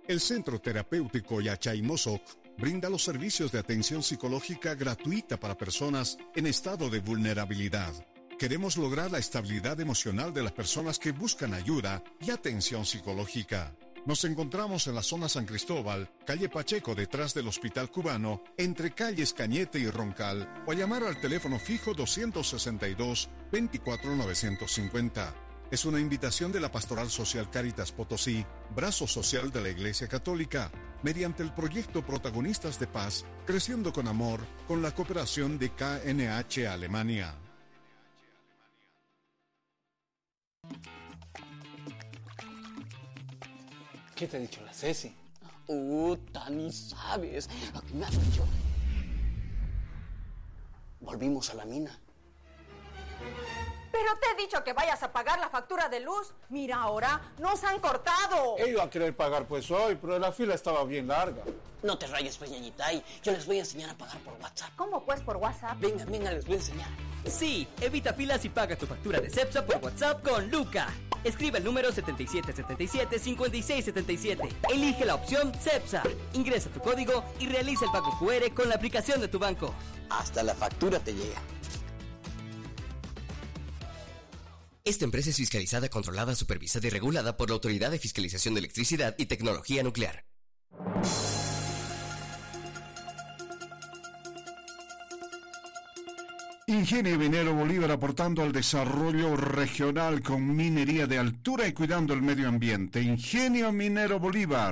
El Centro Terapéutico Yachai-Mosok brinda los servicios de atención psicológica gratuita para personas en estado de vulnerabilidad. Queremos lograr la estabilidad emocional de las personas que buscan ayuda y atención psicológica. Nos encontramos en la zona San Cristóbal, calle Pacheco, detrás del Hospital Cubano, entre calles Cañete y Roncal, o llamar al teléfono fijo 262-24 950. Es una invitación de la Pastoral Social Cáritas Potosí, brazo social de la Iglesia Católica, mediante el proyecto Protagonistas de Paz, Creciendo con Amor, con la cooperación de KNH Alemania. ¿Qué te ha dicho la Ceci? Ni sabes lo que me ha dicho. Volvimos a la mina. Pero te he dicho que vayas a pagar la factura de luz. Mira, ahora nos han cortado. Iba a querer pagar pues hoy, pero la fila estaba bien larga. No te rayes, pues, ñañitay. Yo les voy a enseñar a pagar por WhatsApp. ¿Cómo pues por WhatsApp? Venga, les voy a enseñar. Sí, evita filas y paga tu factura de Cepsa por WhatsApp con Luca. Escribe el número 7777-5677. Elige la opción Cepsa. Ingresa tu código y realiza el pago QR con la aplicación de tu banco. Hasta la factura te llega. Esta empresa es fiscalizada, controlada, supervisada y regulada por la Autoridad de Fiscalización de Electricidad y Tecnología Nuclear. Ingenio Minero Bolívar, aportando al desarrollo regional con minería de altura y cuidando el medio ambiente. Ingenio Minero Bolívar.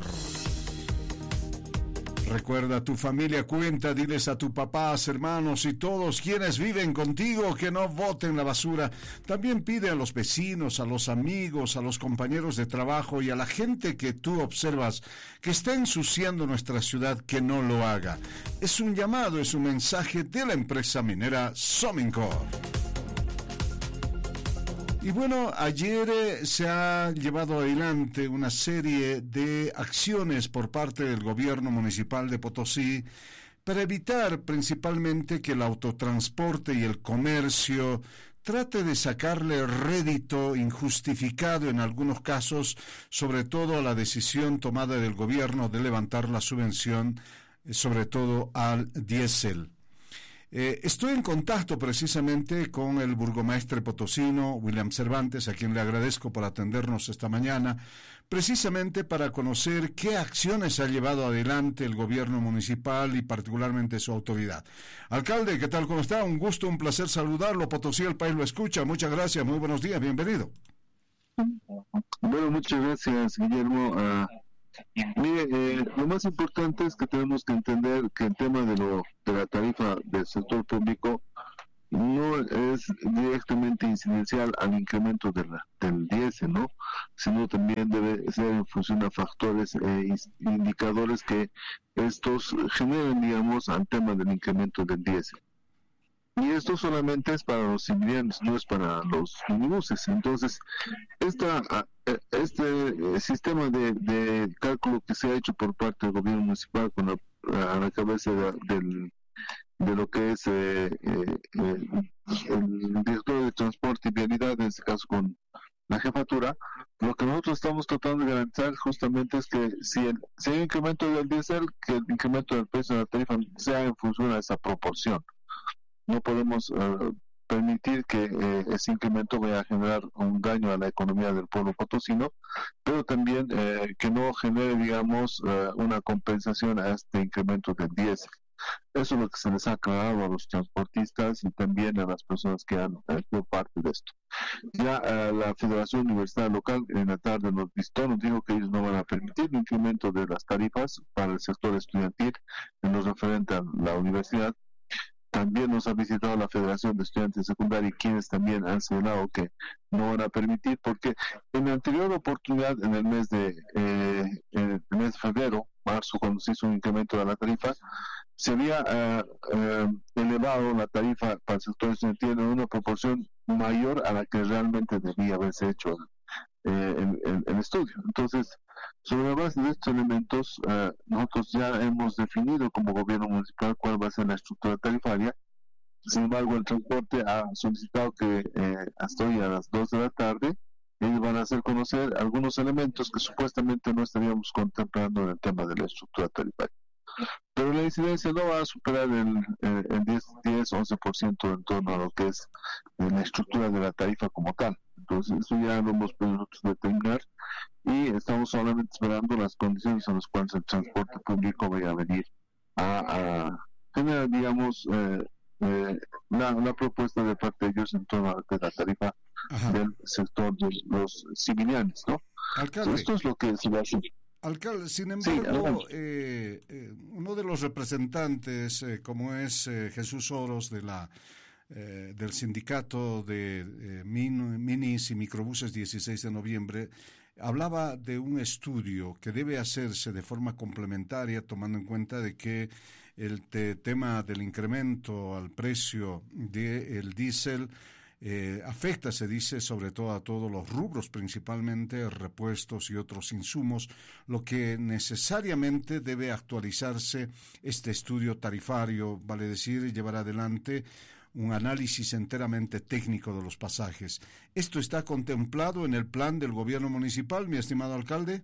Recuerda, tu familia cuenta, diles a tu papás, hermanos y todos quienes viven contigo que no boten la basura. También pide a los vecinos, a los amigos, a los compañeros de trabajo y a la gente que tú observas que está ensuciando nuestra ciudad que no lo haga. Es un llamado, es un mensaje de la empresa minera Somincor. Y bueno, ayer se ha llevado adelante una serie de acciones por parte del gobierno municipal de Potosí para evitar principalmente que el autotransporte y el comercio trate de sacarle rédito injustificado en algunos casos, sobre todo a la decisión tomada del gobierno de levantar la subvención, sobre todo al diésel. Estoy en contacto precisamente con el burgomaestre potosino, William Cervantes, a quien le agradezco por atendernos esta mañana, precisamente para conocer qué acciones ha llevado adelante el gobierno municipal y particularmente su autoridad. Alcalde, ¿qué tal? ¿Cómo está? Un gusto, un placer saludarlo. Potosí, el país lo escucha. Muchas gracias, muy buenos días, bienvenido. Bueno, muchas gracias, Guillermo. Mire, lo más importante es que tenemos que entender que el tema de la tarifa del sector público no es directamente incidencial al incremento del diésel, ¿no? Sino también debe ser en función a factores e indicadores que estos generen, digamos, al tema del incremento del diésel. Y esto solamente es para los civilianos, no es para los minibuses. Entonces, este sistema de cálculo que se ha hecho por parte del gobierno municipal a la cabeza de lo que es el director de transporte y vialidad, en este caso con la jefatura, lo que nosotros estamos tratando de garantizar justamente es que si hay incremento del diésel, que el incremento del precio de la tarifa sea en función a esa proporción. No podemos permitir que ese incremento vaya a generar un daño a la economía del pueblo potosino, pero también que no genere, digamos, una compensación a este incremento del diésel. Eso es lo que se les ha aclarado a los transportistas y también a las personas que han sido parte de esto. Ya la Federación Universitaria Local en la tarde nos dijo que ellos no van a permitir el incremento de las tarifas para el sector estudiantil en lo referente a la universidad. También nos ha visitado la Federación de Estudiantes Secundarios, quienes también han señalado que no van a permitir, porque en la anterior oportunidad, en el mes de febrero, marzo, cuando se hizo un incremento de la tarifa, se había elevado la tarifa para el sector estudiantil en una proporción mayor a la que realmente debía haberse hecho el estudio. Entonces, sobre la base de estos elementos, nosotros ya hemos definido como gobierno municipal cuál va a ser la estructura tarifaria. Sin embargo, el transporte ha solicitado que hasta hoy a las 2 de la tarde ellos van a hacer conocer algunos elementos que supuestamente no estaríamos contemplando en el tema de la estructura tarifaria. Pero la incidencia no va a superar el 10-11% en torno a lo que es la estructura de la tarifa como tal. Entonces, eso ya lo hemos podido nosotros determinar y estamos solamente esperando las condiciones en las cuales el transporte público vaya a venir a generar, digamos, la propuesta de parte de ellos en torno a la tarifa del sector de los civilianos, ¿no? Alcalde, esto es lo que se va a hacer. Alcalde, sin embargo, uno de los representantes, como es Jesús Oros del sindicato de minis y microbuses 16 de noviembre, hablaba de un estudio que debe hacerse de forma complementaria, tomando en cuenta de que el tema del incremento al precio del diésel afecta, se dice, sobre todo a todos los rubros, principalmente repuestos y otros insumos, lo que necesariamente debe actualizarse este estudio tarifario, vale decir, llevar adelante un análisis enteramente técnico de los pasajes. ¿Esto está contemplado en el plan del gobierno municipal, mi estimado alcalde?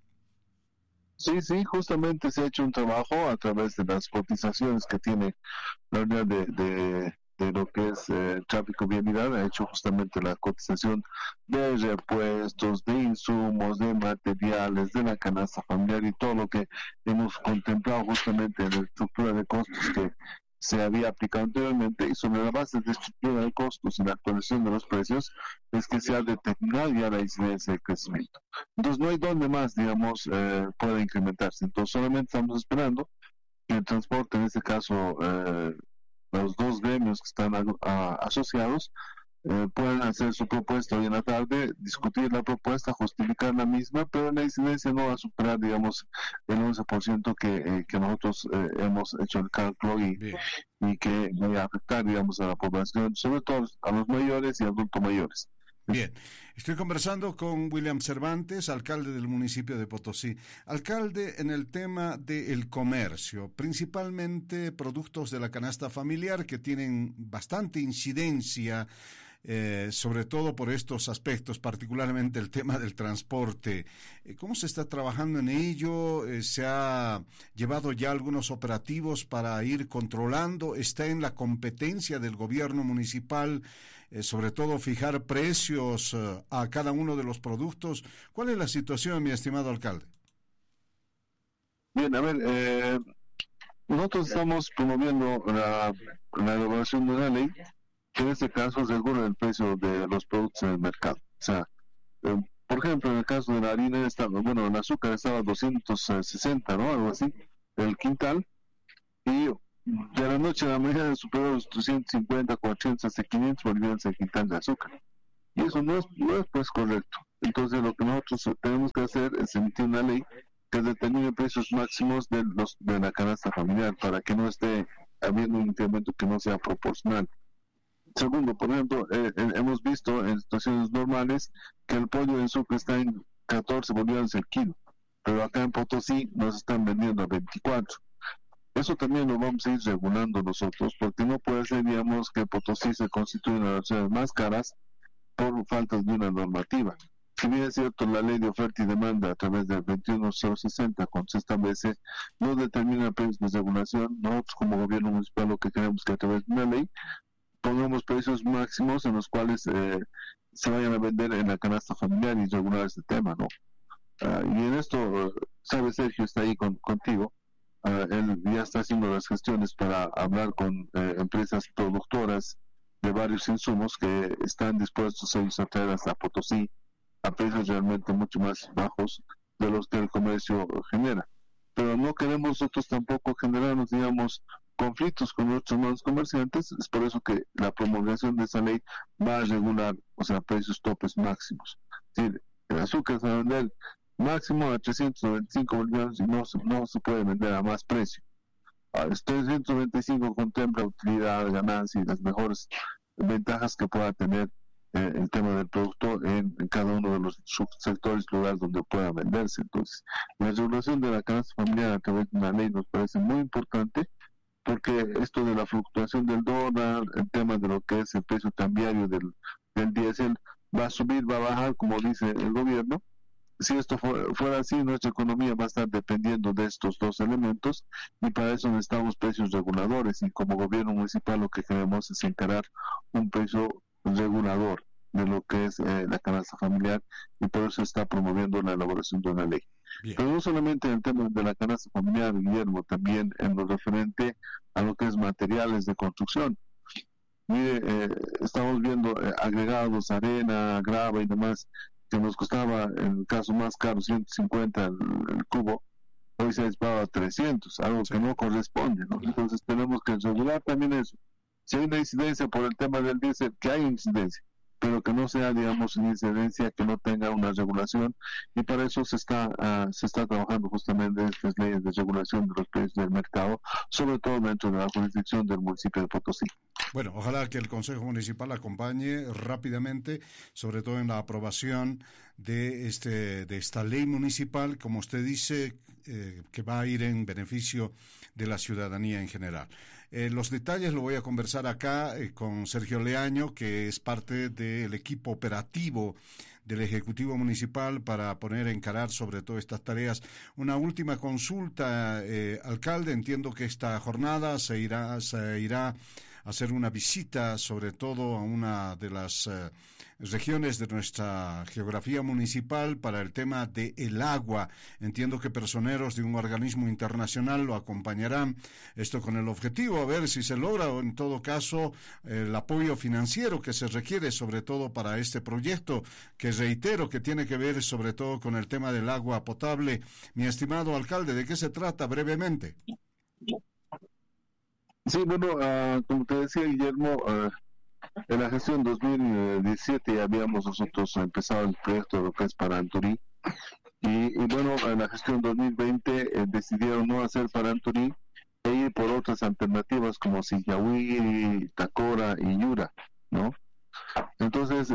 Sí, justamente se ha hecho un trabajo a través de las cotizaciones que tiene la unidad de lo que es tráfico vialidad, ha hecho justamente la cotización de repuestos, de insumos, de materiales, de la canasta familiar y todo lo que hemos contemplado justamente en la estructura de costos que se había aplicado anteriormente, y sobre la base de estructura de costos y la actualización de los precios es que se ha determinado ya la incidencia de crecimiento. Entonces no hay dónde más, digamos, pueda incrementarse. Entonces solamente estamos esperando que el transporte, en este caso los dos gremios que están asociados, pueden hacer su propuesta hoy en la tarde, discutir la propuesta, justificar la misma, pero la incidencia no va a superar, digamos, el 11% que nosotros hemos hecho el cálculo y que va a afectar, digamos, a la población, sobre todo a los mayores y adultos mayores. Bien, estoy conversando con William Cervantes, alcalde del municipio de Potosí. Alcalde, en el tema del comercio, principalmente productos de la canasta familiar que tienen bastante incidencia, sobre todo por estos aspectos, particularmente el tema del transporte. ¿Cómo se está trabajando en ello? ¿Se ha llevado ya algunos operativos para ir controlando? ¿Está en la competencia del gobierno municipal, sobre todo fijar precios a cada uno de los productos? ¿Cuál es la situación, mi estimado alcalde? Bien, a ver, nosotros estamos promoviendo la elaboración de una ley que en este caso regula el precio de los productos en el mercado. O sea, por ejemplo, en el caso de la harina, el azúcar estaba a 260, ¿no? Algo así, el quintal, y de la noche a la mañana superó los 350, 400, hasta 500 bolivianos el quintal de azúcar. Y eso no es pues correcto. Entonces lo que nosotros tenemos que hacer es emitir una ley que determine precios máximos de la canasta familiar para que no esté habiendo un incremento que no sea proporcional. Segundo, por ejemplo, hemos visto en situaciones normales que el pollo en Sucre está en 14 bolivianos el kilo, pero acá en Potosí nos están vendiendo a 24. Eso también lo vamos a ir regulando nosotros, porque no puede ser, digamos, que Potosí se constituya una de las ciudades más caras por falta de una normativa. Si bien es cierto, la ley de oferta y demanda a través del 21060, cuando se establece, no determina precios de regulación. Nosotros como gobierno municipal lo que queremos es que a través de una ley pongamos precios máximos en los cuales se vayan a vender en la canasta familiar y regular este tema, ¿no? Y en esto, sabe, Sergio está ahí contigo. Él ya está haciendo las gestiones para hablar con empresas productoras de varios insumos que están dispuestos ellos a traer hasta Potosí a precios realmente mucho más bajos de los que el comercio genera. Pero no queremos nosotros tampoco generarnos, digamos, conflictos con nuestros hermanos comerciantes. Es por eso que la promulgación de esa ley va a regular, o sea, precios topes máximos. Es decir, el azúcar se va a vender máximo a 395 bolivianos y no se puede vender a más precio. 395 contempla utilidad, ganancia y las mejores ventajas que pueda tener el tema del producto en cada uno de los subsectores, lugares donde pueda venderse. Entonces, la regulación de la canasta familiar a través de una ley nos parece muy importante, porque esto de la fluctuación del dólar, el tema de lo que es el precio cambiario del diésel, va a subir, va a bajar, como dice el gobierno. Si esto fuera así, nuestra economía va a estar dependiendo de estos dos elementos, y para eso necesitamos precios reguladores, y como gobierno municipal lo que queremos es encarar un precio regulador de lo que es la canasta familiar, y por eso está promoviendo la elaboración de una ley. Bien. Pero no solamente en el tema de la canasta familiar, Guillermo, también en lo referente a lo que es materiales de construcción. Mire, estamos viendo agregados, arena, grava y demás, que nos costaba, en el caso más caro, 150 el cubo, hoy se ha disparado a 300, algo que no corresponde, ¿no? Entonces tenemos que regular también eso. Si hay una incidencia por el tema del diésel, que hay incidencia, pero que no sea, digamos, una incidencia que no tenga una regulación, y para eso se está trabajando justamente en estas leyes de regulación de los precios del mercado, sobre todo dentro de la jurisdicción del municipio de Potosí. Bueno, ojalá que el Consejo Municipal acompañe rápidamente, sobre todo en la aprobación de esta ley municipal, como usted dice, que va a ir en beneficio de la ciudadanía en general. Los detalles lo voy a conversar acá con Sergio Leaño, que es parte del equipo operativo del Ejecutivo Municipal para encarar sobre todo estas tareas. Una última consulta, alcalde, entiendo que esta jornada se irá a hacer una visita sobre todo a una de las regiones de nuestra geografía municipal para el tema del agua. Entiendo que personeros de un organismo internacional lo acompañarán, esto con el objetivo a ver si se logra, o en todo caso el apoyo financiero que se requiere sobre todo para este proyecto, que reitero que tiene que ver sobre todo con el tema del agua potable. Mi estimado alcalde, ¿de qué se trata brevemente? Sí, bueno, como te decía, Guillermo, en la gestión 2017 ya habíamos nosotros empezado el proyecto de lo que es Paranturí, y bueno, en la gestión 2020 decidieron no hacer Paranturí e ir por otras alternativas como Sillahuiri, Tacora y Yura, ¿no? Entonces,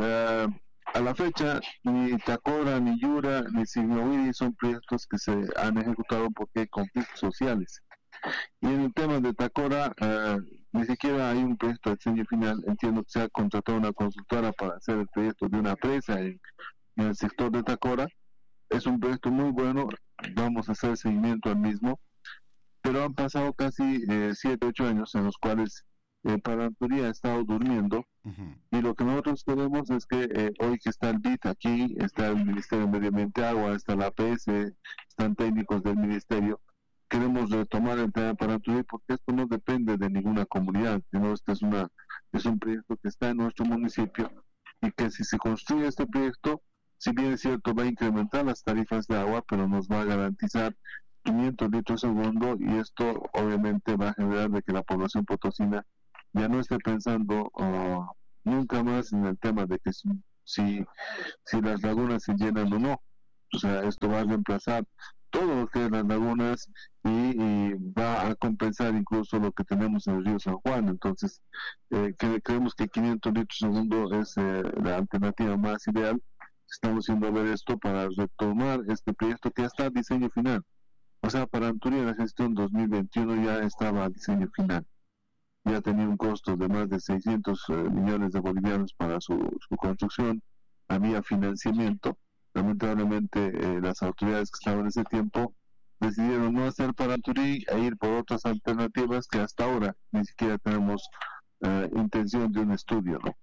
a la fecha, ni Tacora, ni Yura, ni Sillahuiri son proyectos que se han ejecutado porque hay conflictos sociales. Y en el tema de Tacora, ni siquiera hay un proyecto de diseño final. Entiendo que se ha contratado una consultora para hacer el proyecto de una presa en el sector de Tacora. Es un proyecto muy bueno, vamos a hacer seguimiento al mismo, pero han pasado casi 7, 8 años en los cuales Paranturí ha estado durmiendo. Y lo que nosotros queremos es que hoy que está el BIT aquí, está el Ministerio de Medio Ambiente y Agua, está la APS, están técnicos del Ministerio, queremos retomar el tema de Paranturí, porque esto no depende de ninguna comunidad, sino este es un proyecto que está en nuestro municipio, y que si se construye este proyecto, si bien es cierto, va a incrementar las tarifas de agua, pero nos va a garantizar 500 litros segundo, y esto obviamente va a generar de que la población potosina ya no esté pensando nunca más en el tema de que si las lagunas se llenan o no. O sea, esto va a reemplazar todo lo que es las lagunas, y va a compensar incluso lo que tenemos en el río San Juan. Entonces, creemos que 500 litros segundo es la alternativa más ideal. Estamos yendo a ver esto para retomar este proyecto que ya está a diseño final. O sea, Paranturí en la gestión 2021 ya estaba a diseño final. Ya tenía un costo de más de 600 millones de bolivianos para su construcción. Había financiamiento. Lamentablemente las autoridades que estaban en ese tiempo decidieron no hacer Paranturí e ir por otras alternativas que hasta ahora ni siquiera tenemos intención de un estudio, ¿no?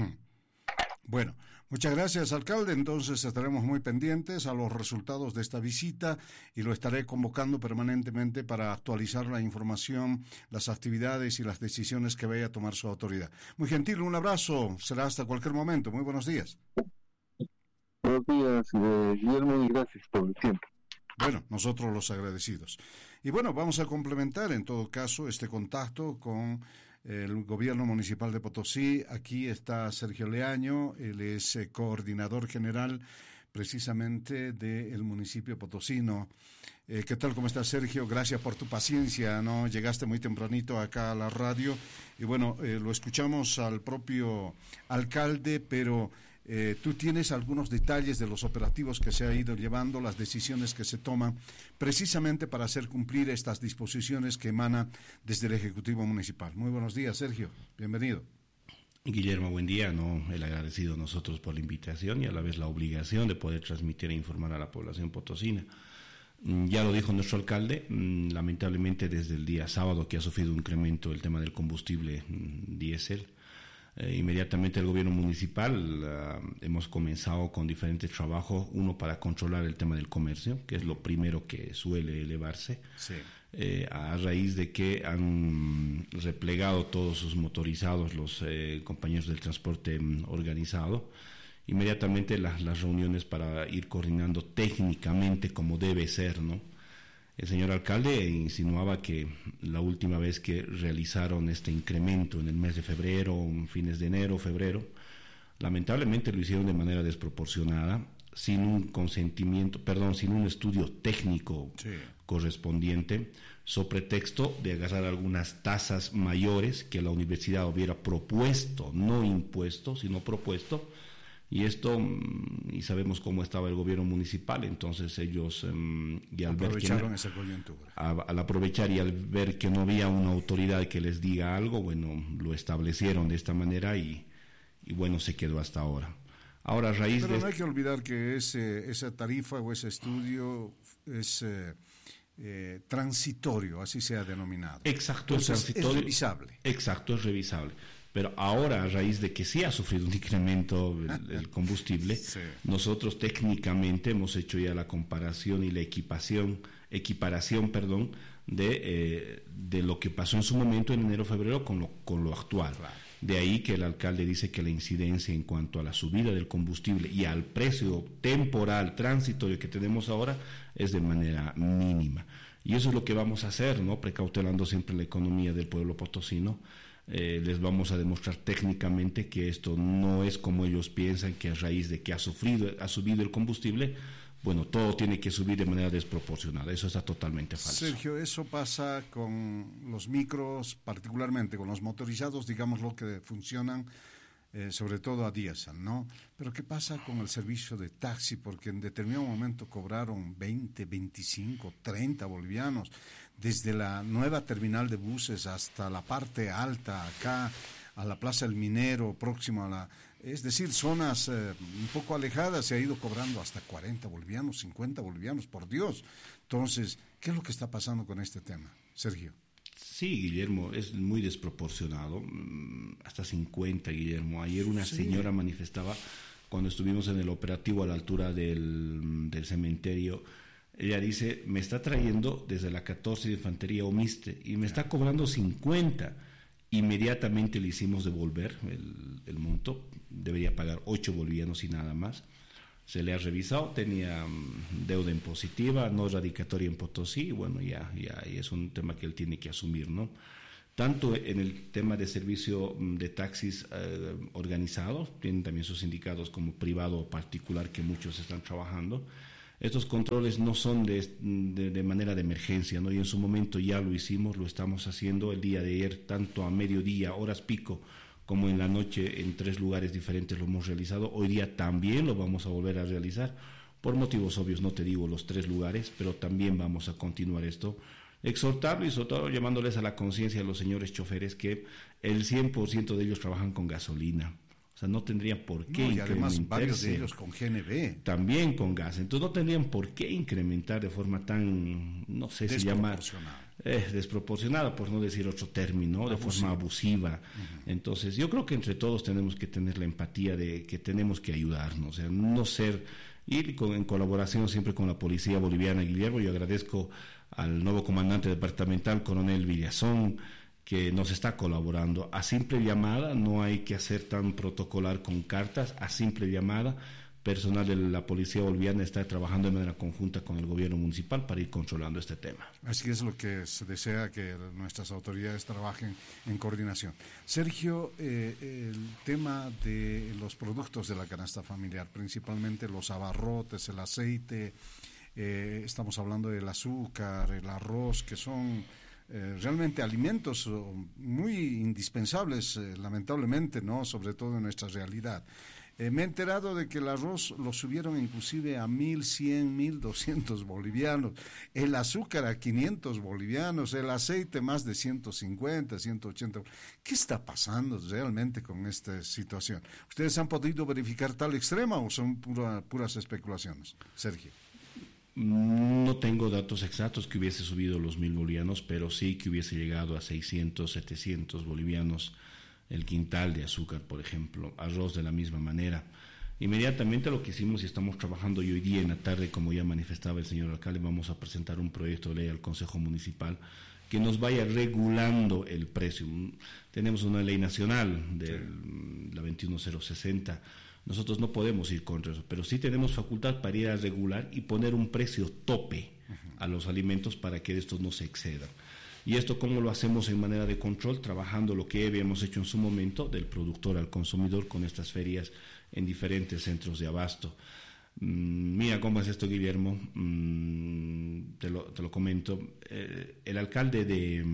Bueno, muchas gracias, alcalde. Entonces estaremos muy pendientes a los resultados de esta visita, y lo estaré convocando permanentemente para actualizar la información, las actividades y las decisiones que vaya a tomar su autoridad. Muy gentil, un abrazo. Será hasta cualquier momento. Muy buenos días. Buenos días, Guillermo, y gracias por el tiempo. Bueno, nosotros los agradecidos. Y bueno, vamos a complementar en todo caso este contacto con el gobierno municipal de Potosí. Aquí está Sergio Leaño, él es coordinador general precisamente del municipio potosino. ¿Qué tal? ¿Cómo estás, Sergio? Gracias por tu paciencia, ¿no? Llegaste muy tempranito acá a la radio, y bueno, lo escuchamos al propio alcalde, pero tú tienes algunos detalles de los operativos que se ha ido llevando, las decisiones que se toman precisamente para hacer cumplir estas disposiciones que emanan desde el Ejecutivo Municipal. Muy buenos días, Sergio. Bienvenido. Guillermo, buen día. No, el agradecido a nosotros por la invitación y a la vez la obligación de poder transmitir e informar a la población potosina. Ya lo dijo nuestro alcalde, lamentablemente desde el día sábado que ha sufrido un incremento el tema del combustible diésel, inmediatamente el gobierno municipal hemos comenzado con diferentes trabajos, uno para controlar el tema del comercio, que es lo primero que suele elevarse, sí. A raíz de que han replegado todos sus motorizados los compañeros del transporte organizado, inmediatamente las reuniones para ir coordinando técnicamente como debe ser, ¿no? El señor alcalde insinuaba que la última vez que realizaron este incremento en el mes de febrero, fines de enero, febrero, lamentablemente lo hicieron de manera desproporcionada, sin un estudio técnico correspondiente, sobre pretexto de agarrar algunas tasas mayores que la universidad hubiera propuesto, no impuesto, sino propuesto. Y esto, y sabemos cómo estaba el gobierno municipal, entonces ellos y al aprovecharon esa coyuntura. Al aprovechar y al ver que no había una autoridad que les diga algo, bueno, lo establecieron de esta manera y bueno, se quedó hasta ahora. Ahora, a raíz Pero no hay que olvidar que esa tarifa o ese estudio es transitorio, así se ha denominado. Exacto, entonces, es transitorio. Es revisable. Exacto, es revisable. Pero ahora, a raíz de que sí ha sufrido un incremento el combustible, sí. Nosotros técnicamente hemos hecho ya la comparación y la equiparación, de lo que pasó en su momento en enero-febrero con lo actual. Claro. De ahí que el alcalde dice que la incidencia en cuanto a la subida del combustible y al precio temporal, transitorio que tenemos ahora, es de manera mínima. Y eso es lo que vamos a hacer, ¿no? Precautelando siempre la economía del pueblo potosino. Les vamos a demostrar técnicamente que esto no es como ellos piensan, que a raíz de que ha subido el combustible, bueno, todo tiene que subir de manera desproporcionada. Eso está totalmente falso. Sergio, eso pasa con los micros, particularmente con los motorizados, digámoslo, que funcionan sobre todo a diésel, ¿no? Pero ¿qué pasa con el servicio de taxi? Porque en determinado momento cobraron 20, 25, 30 bolivianos, desde la nueva terminal de buses hasta la parte alta, acá, a la Plaza del Minero, próximo a la... Es decir, zonas un poco alejadas se ha ido cobrando hasta 40 bolivianos, 50 bolivianos, por Dios. Entonces, ¿qué es lo que está pasando con este tema, Sergio? Sí, Guillermo, es muy desproporcionado, hasta 50, Guillermo. Ayer una señora manifestaba, cuando estuvimos en el operativo a la altura del cementerio, ella dice, me está trayendo desde la 14 de Infantería Omiste y me está cobrando 50. Inmediatamente le hicimos devolver el monto, debería pagar 8 bolivianos y nada más. Se le ha revisado, tenía deuda impositiva, no radicatoria en Potosí, y bueno, ya es un tema que él tiene que asumir, ¿no? Tanto en el tema de servicio de taxis organizados, tienen también sus sindicatos como privado o particular que muchos están trabajando. Estos controles no son de manera de emergencia, ¿no? Y en su momento ya lo hicimos, lo estamos haciendo el día de ayer, tanto a mediodía, horas pico, como en la noche, en 3 lugares diferentes lo hemos realizado. Hoy día también lo vamos a volver a realizar, por motivos obvios, no te digo los 3 lugares, pero también vamos a continuar esto, exhortarlo y sobre todo llamándoles a la conciencia a los señores choferes que el 100% de ellos trabajan con gasolina. O sea, no tendrían por qué incrementarse. Y además varios de ellos con GNV. También con gas. Entonces no tendrían por qué incrementar de forma tan, no sé si llamar... desproporcionada, por no decir otro término, de forma abusiva. Uh-huh. Entonces yo creo que entre todos tenemos que tener la empatía de que tenemos que ayudarnos, o sea, no ser... en colaboración siempre con la Policía Boliviana, Guillermo. Yo agradezco al nuevo comandante departamental, coronel Villazón, que nos está colaborando. A simple llamada, no hay que hacer tan protocolar con cartas, a simple llamada, personal de la Policía Boliviana está trabajando de manera conjunta con el gobierno municipal para ir controlando este tema. Así es lo que se desea, que nuestras autoridades trabajen en coordinación. Sergio, el tema de los productos de la canasta familiar, principalmente los abarrotes, el aceite, estamos hablando del azúcar, el arroz, que son realmente alimentos muy indispensables, lamentablemente, ¿no? Sobre todo en nuestra realidad. Me he enterado de que el arroz lo subieron inclusive a 1.100, 1.200 bolivianos, el azúcar a 500 bolivianos, el aceite más de 150, 180. ¿Qué está pasando realmente con esta situación? ¿Ustedes han podido verificar tal extrema o son puras especulaciones? Sergio. No tengo datos exactos que hubiese subido los 1.000 bolivianos, pero sí que hubiese llegado a 600, 700 bolivianos el quintal de azúcar, por ejemplo, arroz de la misma manera. Inmediatamente lo que hicimos y estamos trabajando y hoy día en la tarde, como ya manifestaba el señor alcalde, vamos a presentar un proyecto de ley al Consejo Municipal que nos vaya regulando el precio. Tenemos una ley nacional de la 21060. Nosotros no podemos ir contra eso, pero sí tenemos facultad para ir a regular y poner un precio tope a los alimentos para que estos no se excedan. Y esto, ¿cómo lo hacemos en manera de control? Trabajando lo que habíamos hecho en su momento, del productor al consumidor, con estas ferias en diferentes centros de abasto. Mira cómo es esto, Guillermo. Te lo comento. El alcalde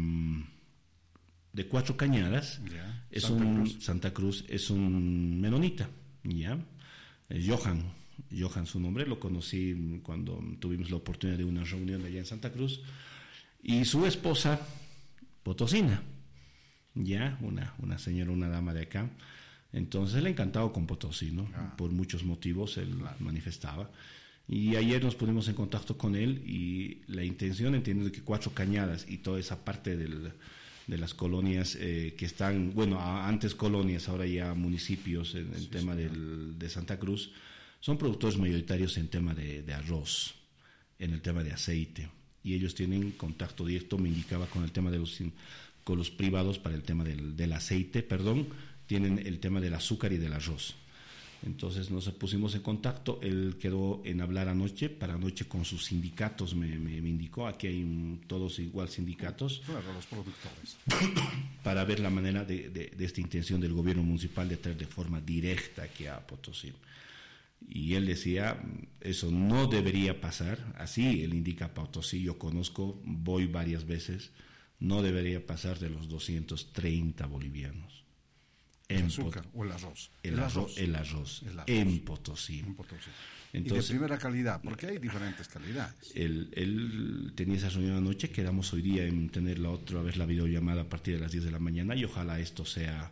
de Cuatro Cañadas, Santa Cruz, es un menonita, ¿ya? Johan su nombre, lo conocí cuando tuvimos la oportunidad de una reunión allá en Santa Cruz. Y su esposa, potosina, ya, una señora, una dama de acá. Entonces él encantado con Potosí, ¿no? Por muchos motivos él manifestaba. Y ayer nos pusimos en contacto con él y la intención, entiendo que Cuatro Cañadas y toda esa parte de las colonias que están, bueno, antes colonias, ahora ya municipios en el tema de Santa Cruz, son productores mayoritarios en tema de arroz, en el tema de aceite. Y ellos tienen contacto directo, me indicaba, con el tema con los privados para el tema del aceite, tienen el tema del azúcar y del arroz. Entonces nos pusimos en contacto, él quedó en hablar anoche con sus sindicatos, me indicó, aquí hay todos igual sindicatos. Claro, los productores. Para ver la manera de esta intención del gobierno municipal de traer de forma directa aquí a Potosí. Y él decía, eso no debería pasar, así él indica a Potosí, yo conozco, voy varias veces, no debería pasar de los 230 bolivianos. ¿El azúcar o el arroz? El arroz, en Potosí. Entonces, y de primera calidad, porque hay diferentes calidades. Él tenía esa reunión anoche, quedamos hoy día en tener la otra vez la videollamada a partir de las 10 de la mañana y ojalá esto sea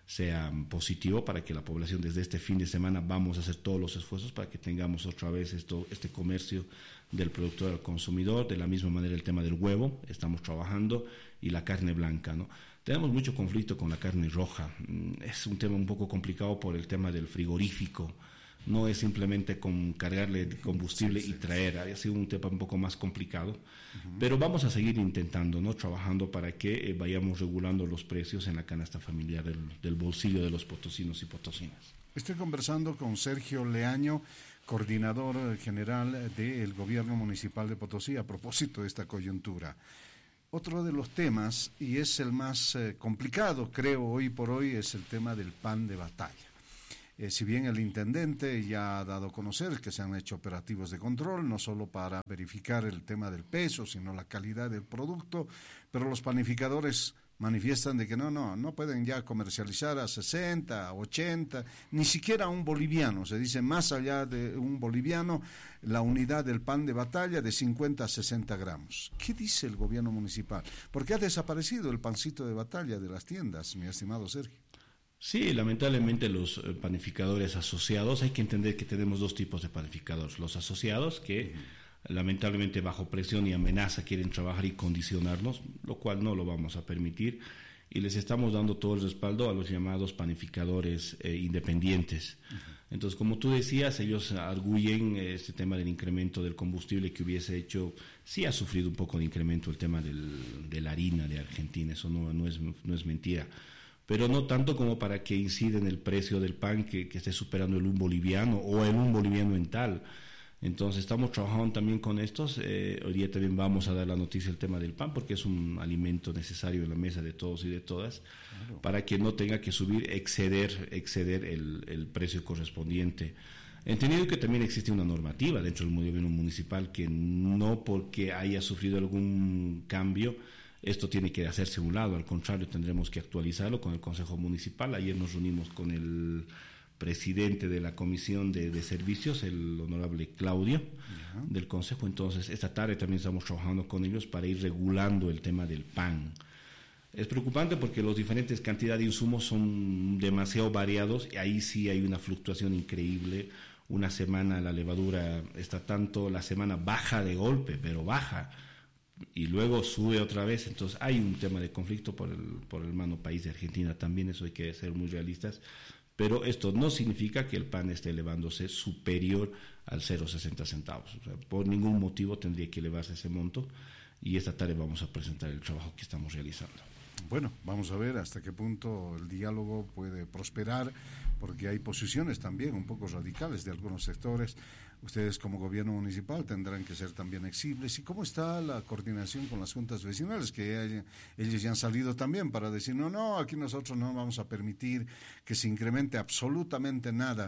positivo para que la población desde este fin de semana vamos a hacer todos los esfuerzos para que tengamos otra vez este comercio del productor al consumidor. De la misma manera el tema del huevo, estamos trabajando, y la carne blanca, ¿no? Tenemos mucho conflicto con la carne roja, es un tema un poco complicado por el tema del frigorífico, no es simplemente con cargarle combustible y traer, ha sido un tema un poco más complicado, pero vamos a seguir intentando, ¿no? Trabajando para que vayamos regulando los precios en la canasta familiar del bolsillo de los potosinos y potosinas. Estoy conversando con Sergio Leaño, coordinador general del Gobierno Municipal de Potosí, a propósito de esta coyuntura. Otro de los temas, y es el más complicado, creo, hoy por hoy, es el tema del pan de batalla. Si bien el intendente ya ha dado a conocer que se han hecho operativos de control, no solo para verificar el tema del peso, sino la calidad del producto, pero los panificadores manifiestan de que no pueden ya comercializar a 60, a 80, ni siquiera a un boliviano. Se dice más allá de un boliviano, la unidad del pan de batalla de 50 a 60 gramos. ¿Qué dice el gobierno municipal? Porque ha desaparecido el pancito de batalla de las tiendas, mi estimado Sergio. Sí, lamentablemente los panificadores asociados, hay que entender que tenemos dos tipos de panificadores. Los asociados que lamentablemente bajo presión y amenaza quieren trabajar y condicionarnos, lo cual no lo vamos a permitir, y les estamos dando todo el respaldo a los llamados panificadores independientes. Entonces, como tú decías, ellos arguyen este tema del incremento del combustible que hubiese hecho, sí ha sufrido un poco de incremento el tema de la harina de Argentina, eso no es mentira, pero no tanto como para que incida en el precio del pan que esté superando el 1 boliviano o el 1 boliviano en tal. Entonces estamos trabajando también con estos, hoy día también vamos a dar la noticia del tema del pan porque es un alimento necesario en la mesa de todos y de todas, claro, para que no tenga que exceder el precio correspondiente. Entendido que también existe una normativa dentro del gobierno municipal que no porque haya sufrido algún cambio esto tiene que hacerse a un lado, al contrario tendremos que actualizarlo con el Consejo Municipal. Ayer nos reunimos con el presidente de la Comisión de Servicios, el honorable Claudio, del Consejo. Entonces, esta tarde también estamos trabajando con ellos para ir regulando el tema del pan. Es preocupante porque los diferentes cantidades de insumos son demasiado variados y ahí sí hay una fluctuación increíble. Una semana la levadura está tanto, la semana baja de golpe, pero baja, y luego sube otra vez. Entonces hay un tema de conflicto por el hermano país de Argentina también, eso hay que ser muy realistas. Pero esto no significa que el pan esté elevándose superior al 0,60 centavos. O sea, por ningún motivo tendría que elevarse ese monto, y esta tarde vamos a presentar el trabajo que estamos realizando. Bueno, vamos a ver hasta qué punto el diálogo puede prosperar, porque hay posiciones también un poco radicales de algunos sectores. Ustedes como gobierno municipal tendrán que ser también exigibles. ¿Y cómo está la coordinación con las juntas vecinales? Que ellos ya han salido también para decir, no, aquí nosotros no vamos a permitir que se incremente absolutamente nada,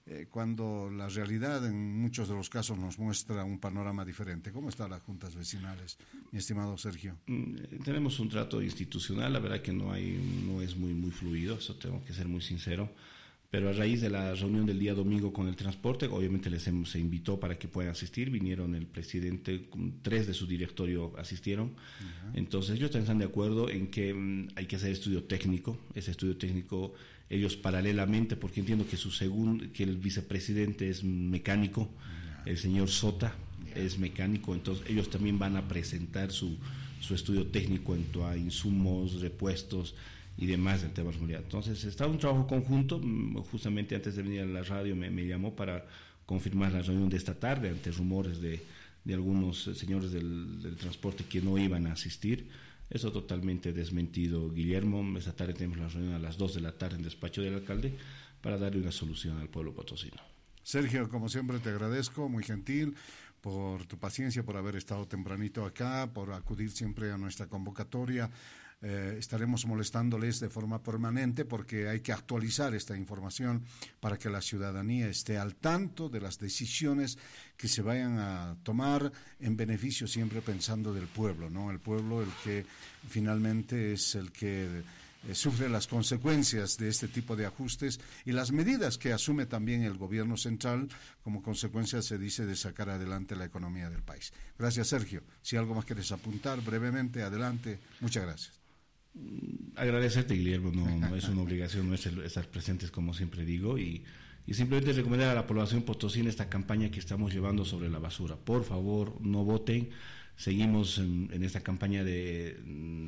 cuando la realidad en muchos de los casos nos muestra un panorama diferente. ¿Cómo están las juntas vecinales, mi estimado Sergio? Tenemos un trato institucional, la verdad que no es muy fluido, eso tengo que ser muy sincero. Pero a raíz de la reunión del día domingo con el transporte, obviamente se invitó para que puedan asistir. Vinieron el presidente, 3 de su directorio asistieron. Entonces ellos están de acuerdo en que hay que hacer estudio técnico. Ese estudio técnico, ellos paralelamente, porque entiendo que el vicepresidente es mecánico, el señor Sota es mecánico, entonces ellos también van a presentar su estudio técnico en cuanto a insumos, repuestos y demás del tema de seguridad. Entonces está un trabajo conjunto. Justamente antes de venir a la radio me llamó para confirmar la reunión de esta tarde ante rumores de algunos señores del transporte que no iban a asistir. Eso totalmente desmentido, Guillermo. Esta tarde tenemos la reunión a las 2 de la tarde en despacho del alcalde para darle una solución al pueblo potosino. Sergio, como siempre te agradezco, muy gentil, por tu paciencia, por haber estado tempranito acá, por acudir siempre a nuestra convocatoria. Estaremos molestándoles de forma permanente porque hay que actualizar esta información para que la ciudadanía esté al tanto de las decisiones que se vayan a tomar en beneficio, siempre pensando del pueblo, ¿no? El pueblo, el que finalmente es el que sufre las consecuencias de este tipo de ajustes y las medidas que asume también el gobierno central como consecuencia, se dice, de sacar adelante la economía del país. Gracias, Sergio. Si algo más quieres apuntar brevemente, adelante. Muchas gracias. Agradecerte, Guillermo, no es una obligación nuestra estar presentes, como siempre digo, y simplemente recomendar a la población potosina esta campaña que estamos llevando sobre la basura. Por favor, no voten. Seguimos en esta campaña de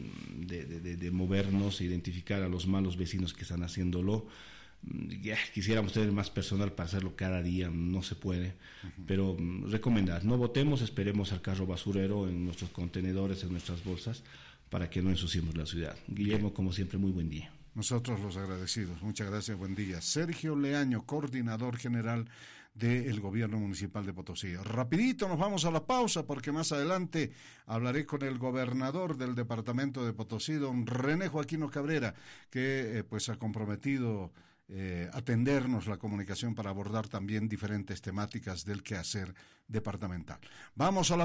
movernos e identificar a los malos vecinos que están haciéndolo. Quisiéramos tener más personal para hacerlo cada día, no se puede, pero recomendar, no votemos, esperemos al carro basurero en nuestros contenedores, en nuestras bolsas, para que no ensuciemos la ciudad. Guillermo, como siempre, muy buen día. Nosotros los agradecidos. Muchas gracias, buen día. Sergio Leaño, coordinador general del Gobierno Municipal de Potosí. Rapidito nos vamos a la pausa porque más adelante hablaré con el gobernador del departamento de Potosí, don René Joaquino Cabrera, que pues ha comprometido atendernos la comunicación para abordar también diferentes temáticas del quehacer departamental. Vamos a la